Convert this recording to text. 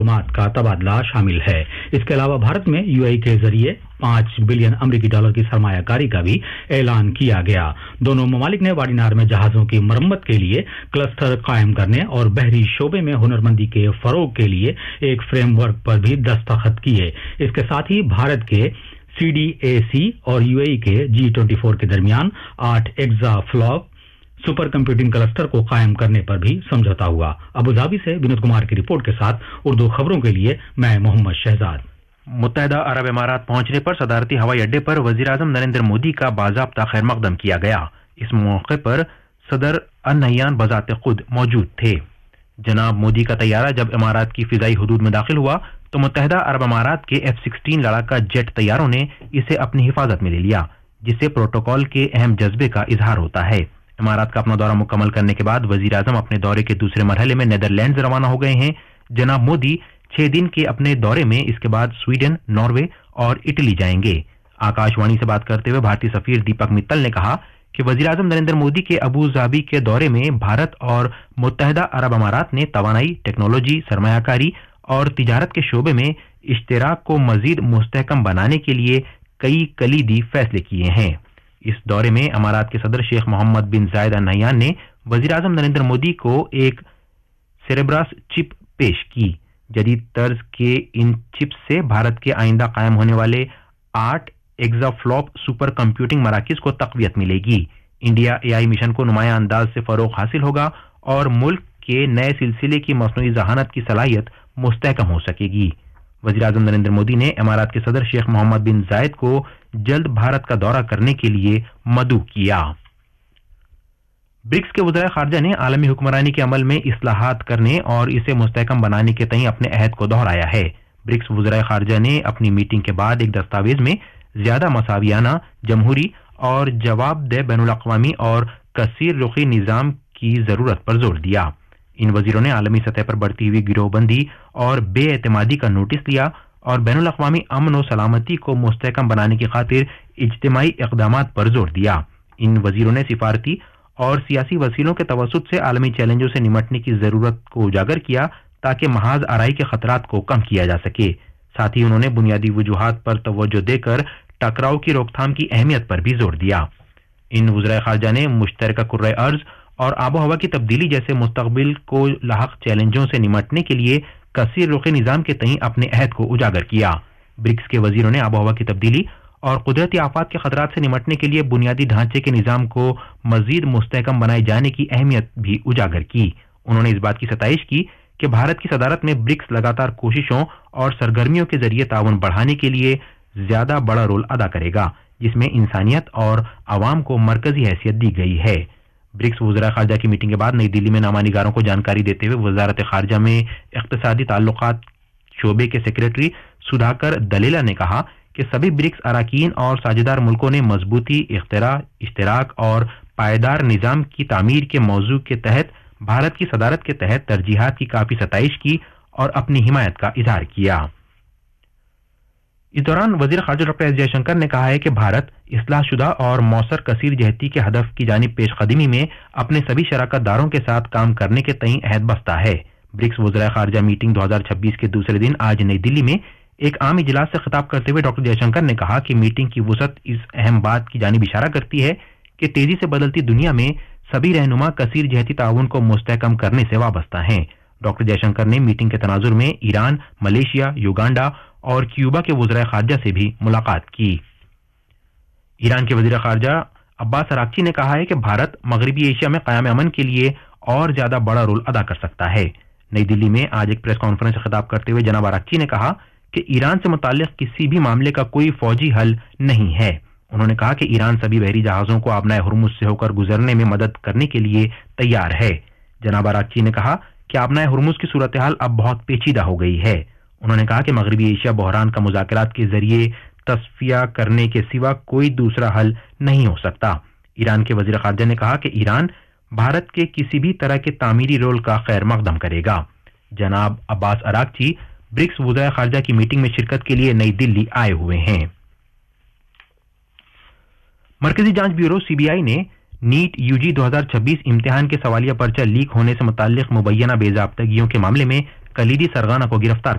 معلومات کا تبادلہ شامل ہے۔ اس کے علاوہ بھارت میں UAE کے ذریعے $5 بلین امریکی کی سرمایہ کاری کا بھی اعلان کیا گیا۔ دونوں ممالک نے واڈی نہر میں جہازوں کی مرمت کے لیے کلسٹر قائم کرنے اور بحری شعبے میں ہنرمندی کے فروغ کے لیے ایک فریم ورک پر بھی دستخط کیے۔ اس کے ساتھ ہی بھارت کے CDAC اور UAE کے G24 کے درمیان 8 ایگزا فلاپ سپر کمپیوٹنگ کلسٹر کو قائم کرنے پر بھی سمجھوتا ہوا۔ ابوظہبی سے ونود کمار کی رپورٹ کے ساتھ اردو خبروں کے لیے میں محمد شہزاد۔ متحدہ عرب امارات پہنچنے پر صدارتی ہوائی اڈے پر وزیر اعظم نریندر مودی کا باضابطہ خیر مقدم کیا گیا۔ اس موقع پر صدر النہیان بذات خود موجود تھے۔ جناب مودی کا طیارہ جب امارات کی فضائی حدود میں داخل ہوا تو متحدہ عرب امارات کے F-16 لڑاکا جیٹ طیاروں نے اسے اپنی حفاظت میں لے لیا، جس سے پروٹوکول کے اہم جذبے کا اظہار ہوتا ہے۔ امارات کا اپنا دورہ مکمل کرنے کے بعد وزیر اعظم اپنے دورے کے دوسرے مرحلے میں نیدرلینڈز روانہ ہو گئے ہیں۔ جناب مودی 6 دن کے اپنے دورے میں اس کے بعد سویڈن، ناروے اور اٹلی جائیں گے۔ آکاش وانی سے بات کرتے ہوئے بھارتی سفیر دیپک متل نے کہا کہ وزیر اعظم نریندر مودی کے ابوظہبی کے دورے میں بھارت اور متحدہ عرب امارات نے توانائی، ٹیکنالوجی، سرمایہ کاری اور تجارت کے شعبے میں اشتراک کو مزید مستحکم بنانے کے لیے کئی کلیدی فیصلے کیے ہیں۔ اس دورے میں امارات کے صدر شیخ محمد بن زائد ال نہیان نے وزیر اعظم نریندر مودی کو ایک سیریبراس چپ پیش کی۔ جدید طرز کے ان چپس سے بھارت کے آئندہ قائم ہونے والے 8 ایگزا فلاپ سپر کمپیوٹنگ مراکز کو تقویت ملے گی۔ انڈیا AI مشن کو نمایاں انداز سے فروغ حاصل ہوگا اور ملک کے نئے سلسلے کی مصنوعی ذہانت کی صلاحیت مستحکم ہو سکے گی۔ وزیر اعظم نریندر مودی نے امارات کے صدر شیخ محمد بن زائد کو جلد بھارت کا دورہ کرنے کے لیے مدعو کیا۔ برکس کے وزرائے خارجہ نے عالمی حکمرانی کے عمل میں اصلاحات کرنے اور اسے مستحکم بنانے کے تئیں اپنے عہد کو دہرایا ہے۔ برکس وزرائے خارجہ نے اپنی میٹنگ کے بعد ایک دستاویز میں زیادہ مساویانہ، جمہوری اور جواب دہ بین الاقوامی اور کثیر رخی نظام کی ضرورت پر زور دیا۔ ان وزیروں نے عالمی سطح پر بڑھتی ہوئی گروہ بندی اور بے اعتمادی کا نوٹس لیا اور بین الاقوامی امن و سلامتی کو مستحکم بنانے کی خاطر اجتماعی اقدامات پر زور دیا۔ ان وزیروں نے سفارتی اور سیاسی وسیلوں کے توسط سے عالمی چیلنجوں سے نمٹنے کی ضرورت کو اجاگر کیا تاکہ محاذ آرائی کے خطرات کو کم کیا جا سکے۔ ساتھ ہی انہوں نے بنیادی وجوہات پر توجہ دے کر ٹکراؤ کی روک تھام کی اہمیت پر بھی زور دیا۔ ان وزرائے خارجہ نے مشترکہ کرۂ ارض اور آب و ہوا کی تبدیلی جیسے مستقبل کو لاحق چیلنجوں سے نمٹنے کے لیے کثیر رخی نظام کے تئیں اپنے عہد کو اجاگر کیا۔ برکس کے وزیروں نے آب و ہوا کی تبدیلی اور قدرتی آفات کے خطرات سے نمٹنے کے لیے بنیادی ڈھانچے کے نظام کو مزید مستحکم بنائے جانے کی اہمیت بھی اجاگر کی۔ انہوں نے اس بات کی ستائش کی کہ بھارت کی صدارت میں برکس لگاتار کوششوں اور سرگرمیوں کے ذریعے تعاون بڑھانے کے لیے زیادہ بڑا رول ادا کرے گا، جس میں انسانیت اور عوام کو مرکزی حیثیت دی گئی ہے۔ برکس وزرائے خارجہ کی میٹنگ کے بعد نئی دلی میں نامہ نگاروں کو جانکاری دیتے ہوئے وزارت خارجہ میں اقتصادی تعلقات شعبے کے سیکریٹری سدھاکر دلیلا نے کہا کہ سبھی برکس اراکین اور ساجھیدار ملکوں نے مضبوطی، اختراع، اشتراک اور پائیدار نظام کی تعمیر کے موضوع کے تحت بھارت کی صدارت کے تحت ترجیحات کی کافی ستائش کی اور اپنی حمایت کا اظہار کیا۔ اس دوران وزیر خارجہ ڈاکٹر ایس جے شنکر نے کہا ہے کہ بھارت اصلاح شدہ اور موثر کثیر جہتی کے ہدف کی جانب پیش قدمی میں اپنے سبھی شراکت داروں کے ساتھ کام کرنے کے تئیں عہد بستہ ہے۔ برکس وزرائے خارجہ میٹنگ 2026 کے دوسرے دن آج نئی دلی میں ایک عام اجلاس سے خطاب کرتے ہوئے ڈاکٹر جے شنکر نے کہا کہ میٹنگ کی وسعت اس اہم بات کی جانب اشارہ کرتی ہے کہ تیزی سے بدلتی دنیا میں سبھی رہنما کثیر جہتی تعاون کو مستحکم کرنے سے وابستہ ہیں۔ ڈاکٹر جے شنکر نے میٹنگ کے تناظر میں ایران، ملیشیا، یوگانڈا اور کیوبا کے وزرائے خارجہ سے بھی ملاقات کی۔ ایران کے وزیر خارجہ عباس اراغچی نے کہا ہے کہ بھارت مغربی ایشیا میں قیام امن کے لیے اور زیادہ بڑا رول ادا کر سکتا ہے۔ نئی دلی میں آج ایک پریس کانفرنس سے خطاب کرتے ہوئے جناب اراغچی نے کہا کہ ایران سے متعلق کسی بھی معاملے کا کوئی فوجی حل نہیں ہے۔ انہوں نے کہا کہ ایران سبھی بحری جہازوں کو آبنائے ہرمز سے ہو کر گزرنے میں مدد کرنے کے لیے تیار ہے۔ جناب اراغچی نے کہا کہ آبنائے ہرمز کی صورتحال اب بہت پیچیدہ ہو گئی ہے۔ انہوں نے کہا کہ مغربی ایشیا بحران کا مذاکرات کے ذریعے تصفیہ کرنے کے سوا کوئی دوسرا حل نہیں ہو سکتا۔ ایران کے وزیر خارجہ نے کہا کہ ایران بھارت کے کسی بھی طرح کے تعمیری رول کا خیر مقدم کرے گا۔ جناب عباس اراغچی برکس وزرائے خارجہ کی میٹنگ میں شرکت کے لیے نئی دلی آئے ہوئے ہیں۔ مرکزی جانچ بیورو CBI نے نیٹ UG 2026 امتحان کے سوالیہ پرچہ لیک ہونے سے متعلق مبینہ بے ضابطگیوں کے معاملے میں कलीदी सरगाना को गिरफ्तार